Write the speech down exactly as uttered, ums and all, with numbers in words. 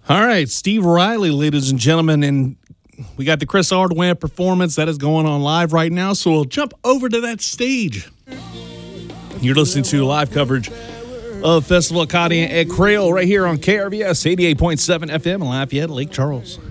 All right, Steve Riley, ladies and gentlemen, and we got the Chris Hardwick performance that is going on live right now, so we'll jump over to that stage. You're listening to live coverage of Festival Acadia at Crail right here on K R V S eighty-eight point seven F M in Lafayette, Lake Charles.